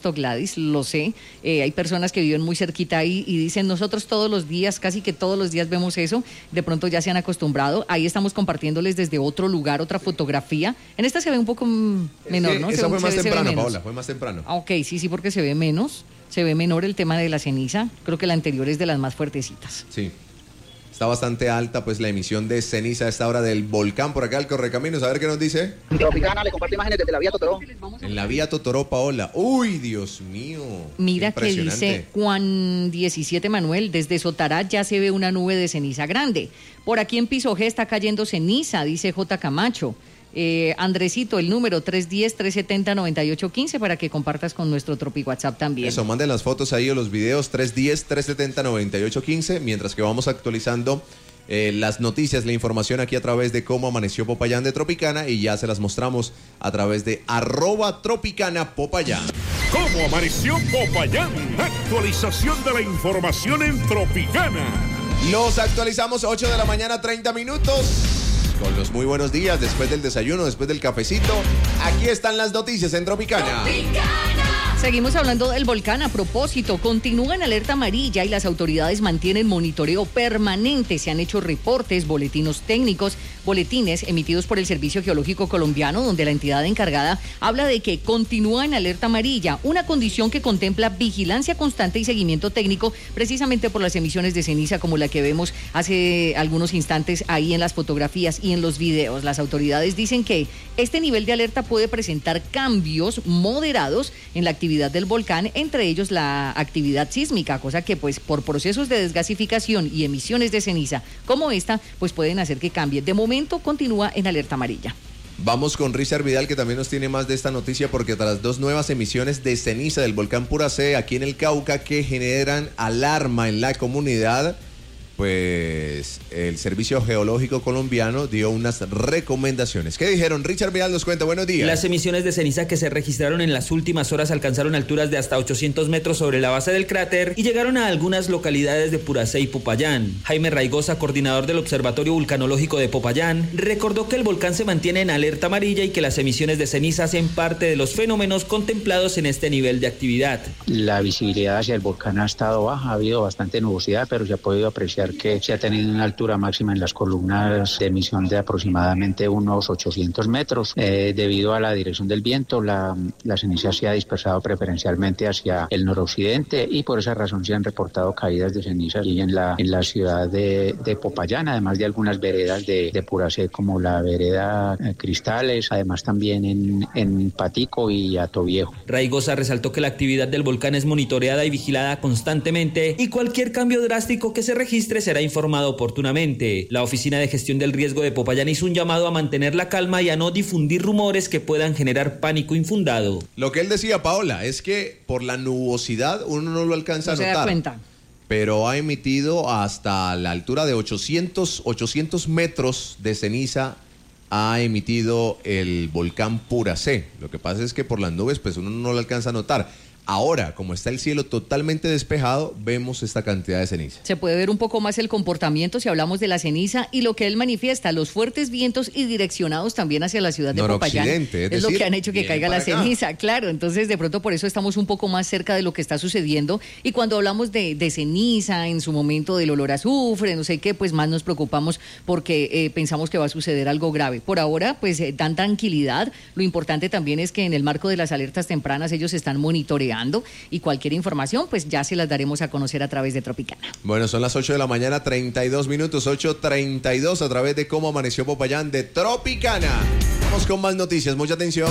Gladys, lo sé, hay personas que viven muy cerquita ahí y dicen, nosotros todos los días, casi que todos los días vemos eso, de pronto ya se han acostumbrado. Ahí estamos compartiéndoles desde otro lugar, otra fotografía. En esta se ve un poco menor, ¿no? Esa fue más temprano, Paola, fue más temprano. Ok, sí, porque se ve menos, se ve menor el tema de la ceniza. Creo que la anterior es de las más fuertecitas. Sí. Está bastante alta pues la emisión de ceniza a esta hora del volcán. Por acá el Correcaminos, a ver qué nos dice. Tropicana le comparte imágenes desde la vía Totoró. En la vía Totoró, Paola. Uy, Dios mío. Mira que dice Juan 17 Manuel, desde Sotará ya se ve una nube de ceniza grande. Por aquí en Piso G está cayendo ceniza, dice J. Camacho. Andresito, el número 310-370-9815 para que compartas con nuestro Tropi WhatsApp también. Eso, manden las fotos ahí o los videos 310-370-9815 mientras que vamos actualizando las noticias, la información aquí a través de cómo amaneció Popayán de Tropicana y ya se las mostramos a través de @Tropicana Popayán. ¿Cómo amaneció Popayán? Actualización de la información en Tropicana. Los actualizamos 8 de la mañana, 30 minutos. Con los muy buenos días, después del desayuno, después del cafecito. Aquí están las noticias en Tropicana. Seguimos hablando del volcán. A propósito, continúa en alerta amarilla y las autoridades mantienen monitoreo permanente. Se han hecho reportes, boletines emitidos por el Servicio Geológico Colombiano, donde la entidad encargada habla de que continúa en alerta amarilla, una condición que contempla vigilancia constante y seguimiento técnico, precisamente por las emisiones de ceniza como la que vemos hace algunos instantes ahí en las fotografías y en los videos. Las autoridades dicen que este nivel de alerta puede presentar cambios moderados en la actividad del volcán, entre ellos la actividad sísmica, cosa que pues por procesos de desgasificación y emisiones de ceniza como esta, pues pueden hacer que cambie. De momento continúa en alerta amarilla. Vamos con Richard Vidal, que también nos tiene más de esta noticia, porque tras 2 nuevas emisiones de ceniza del volcán Puracé aquí en el Cauca que generan alarma en la comunidad, pues el Servicio Geológico Colombiano dio unas recomendaciones. ¿Qué dijeron? Richard Vidal nos cuenta. Buenos días. Las emisiones de ceniza que se registraron en las últimas horas alcanzaron alturas de hasta 800 metros sobre la base del cráter y llegaron a algunas localidades de Puracé y Popayán. Jaime Raigosa, coordinador del Observatorio Vulcanológico de Popayán, recordó que el volcán se mantiene en alerta amarilla y que las emisiones de ceniza hacen parte de los fenómenos contemplados en este nivel de actividad. La visibilidad hacia el volcán ha estado baja, ha habido bastante nubosidad, pero se ha podido apreciar que se ha tenido una altura máxima en las columnas de emisión de aproximadamente unos 800 metros. Debido a la dirección del viento, la ceniza se ha dispersado preferencialmente hacia el noroccidente y por esa razón se han reportado caídas de ceniza en la ciudad de Popayán, además de algunas veredas de Puracé como la vereda Cristales, además también en Patico y Atoviejo. Raigosa resaltó que la actividad del volcán es monitoreada y vigilada constantemente y cualquier cambio drástico que se registre será informado oportunamente. La Oficina de Gestión del Riesgo de Popayán hizo un llamado a mantener la calma y a no difundir rumores que puedan generar pánico infundado. Lo que él decía, Paola, es que por la nubosidad uno no lo alcanza a notar. No se da cuenta. Pero ha emitido hasta la altura de 800 metros de ceniza, ha emitido el volcán Puracé. Lo que pasa es que por las nubes pues uno no lo alcanza a notar. Ahora, como está el cielo totalmente despejado, vemos esta cantidad de ceniza. Se puede ver un poco más el comportamiento si hablamos de la ceniza y lo que él manifiesta, los fuertes vientos y direccionados también hacia la ciudad de Popayán. Es lo que han hecho que caiga la ceniza, claro. Entonces, de pronto, por eso estamos un poco más cerca de lo que está sucediendo. Y cuando hablamos de ceniza, en su momento del olor a azufre, no sé qué, pues más nos preocupamos porque pensamos que va a suceder algo grave. Por ahora, pues dan tranquilidad. Lo importante también es que en el marco de las alertas tempranas ellos están monitoreando y cualquier información pues ya se las daremos a conocer a través de Tropicana. Bueno, son las 8 de la mañana, 32 minutos, 8:32 a través de cómo amaneció Popayán de Tropicana. Vamos con más noticias, mucha atención.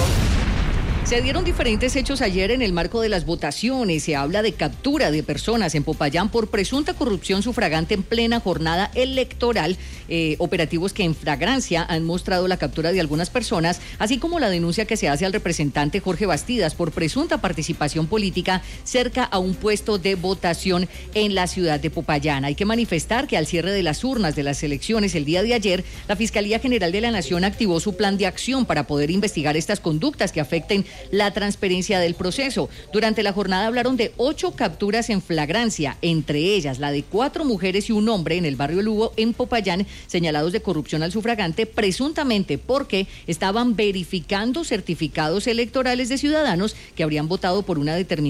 Se dieron diferentes hechos ayer en el marco de las votaciones. Se habla de captura de personas en Popayán por presunta corrupción sufragante en plena jornada electoral. Operativos que en flagrancia han mostrado la captura de algunas personas, así como la denuncia que se hace al representante Jorge Bastidas por presunta participación política cerca a un puesto de votación en la ciudad de Popayán. Hay que manifestar que al cierre de las urnas de las elecciones el día de ayer, la Fiscalía General de la Nación activó su plan de acción para poder investigar estas conductas que afecten la transparencia del proceso. Durante la jornada hablaron de 8 capturas en flagrancia, entre ellas la de 4 mujeres y un hombre en el barrio Lugo, en Popayán, señalados de corrupción al sufragante, presuntamente porque estaban verificando certificados electorales de ciudadanos que habrían votado por una determinada